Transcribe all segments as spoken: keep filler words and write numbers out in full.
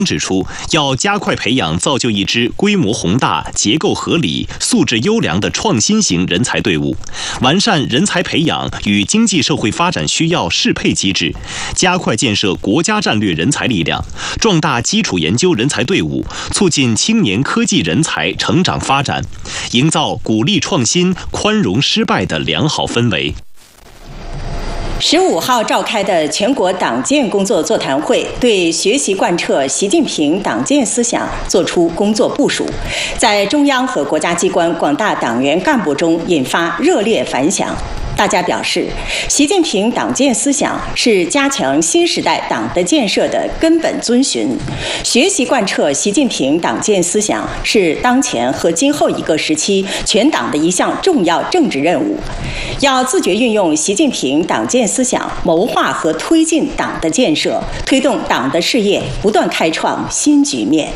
指出，要加快培养造就一支规模宏大、结构合理、素质优良的创新型人才队伍，完善人才培养与经济社会发展需要适配机制，加快建设国家战略人才力量，壮大基础研究人才队伍，促进青年科技人才成长发展，营造鼓励创新、宽容失败的良好氛围。 十五号召开的全国党建工作座谈会，对学习贯彻习近平党建思想作出工作部署，在中央和国家机关广大党员干部中引发热烈反响。大家表示，习近平党建思想是加强新时代党的建设的根本遵循，学习贯彻习近平党建思想是当前和今后一个时期全党的一项重要政治任务，要自觉运用习近平党建思想，谋划和推进党的建设，推动党的事业不断开创新局面。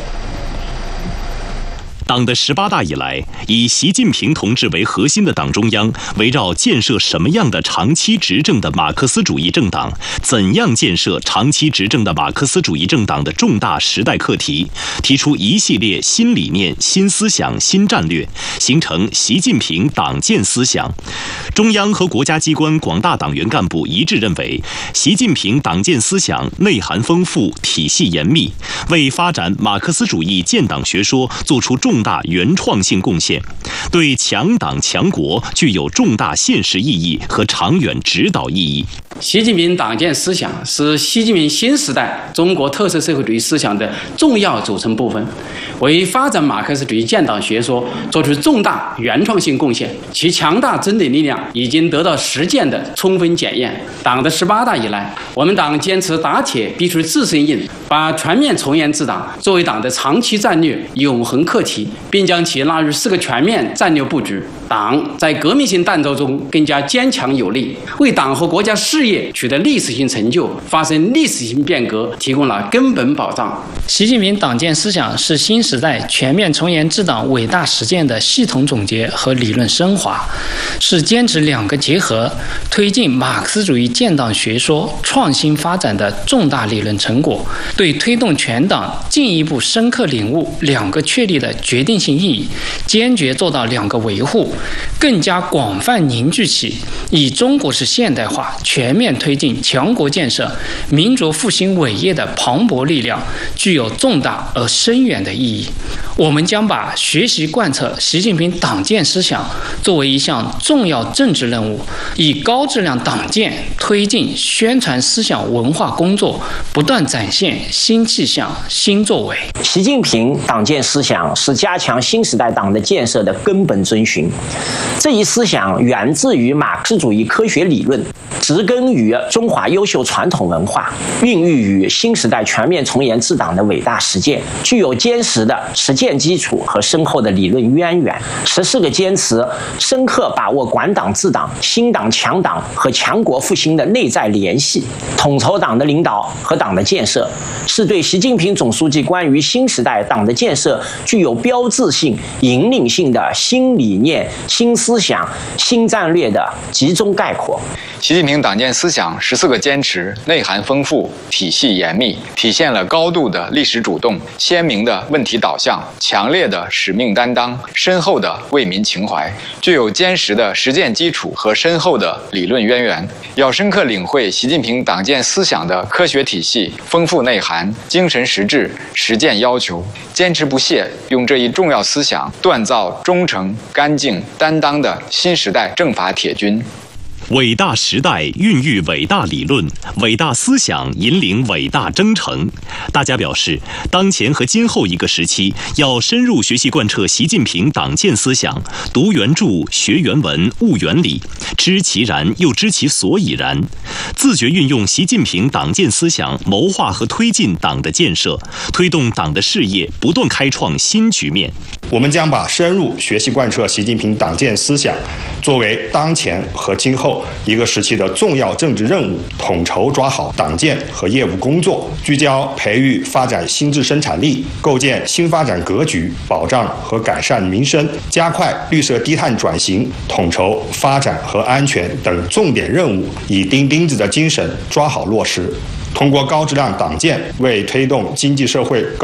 党的十八大以来，以习近平同志为核心的党中央，围绕建设什么样的长期执政的马克思主义政党，怎样建设长期执政的马克思主义政党的重大时代课题，提出一系列新理念、新思想、新战略，形成习近平党建思想。中央和国家机关广大党员干部一致认为，习近平党建思想内涵丰富、体系严密，为发展马克思主义建党学说作出重大原创性贡献，对强党强国具有重大现实意义和长远指导意义。 习近平党建思想是习近平新时代中国特色社会主义思想的重要组成部分，为发展马克思主义建党学说做出重大原创性贡献，其强大真理力量已经得到实践的充分检验。党的十八大以来，我们党坚持打铁必须自身硬，把全面从严治党作为党的长期战略永恒课题，并将其纳入四个全面战略布局。党在革命性战斗中更加坚强有力，为党和国家事业取得历史性成就、发生历史性变革提供了根本保障。 习近平党建思想是新时代全面从严治党伟大实践的系统总结和理论升华，是坚持两个结合，推进马克思主义建党学说创新发展的重大理论成果，对推动全党进一步深刻领悟两个确立的决定性意义，坚决做到两个维护，更加广泛凝聚起以中国式现代化全面推进强国建设、民族复兴伟业的磅礴力量，具有重大而深远的意义。我们将把学习贯彻习近平党建思想作为一项重要政治任务，以高质量党建推进宣传思想文化工作，不断展现新气象、新作为。 习近平党建思想是加强新时代党的建设的根本遵循。这一思想源自于马克思主义科学理论，植根于中华优秀传统文化，孕育于新时代全面从严治党的伟大实践，具有坚实的实践基础和深厚的理论渊源。十四个坚持深刻把握管党治党、新党强党和强国复兴的内在联系，统筹党的领导和党的建设，是对习近平总书记关于新时代党的建设具有标志性、引领性的新理念、新思想、新战略的集中概括。 习近平党建思想十四个坚持内涵丰富、体系严密，体现了高度的历史主动、鲜明的问题导向、强烈的使命担当、深厚的为民情怀，具有坚实的实践基础和深厚的理论渊源。要深刻领会习近平党建思想的科学体系、丰富内涵、精神实质、实践要求，坚持不懈，用这一重要思想锻造忠诚、干净、担当的新时代政法铁军。 伟大时代孕育伟大理论，伟大思想引领伟大征程。大家表示，当前和今后一个时期，要深入学习贯彻习近平党建思想，读原著、学原文、悟原理，知其然又知其所以然，自觉运用习近平党建思想，谋划和推进党的建设，推动党的事业不断开创新局面。 我们将把深入学习贯彻习近平党建思想作为当前和今后一个时期的重要政治任务，统筹抓好党建和业务工作，聚焦培育发展新质生产力，构建新发展格局，保障和改善民生，加快绿色低碳转型，统筹发展和安全等重点任务，以钉钉子的精神抓好落实。 通过高质量党建，为推动经济社会高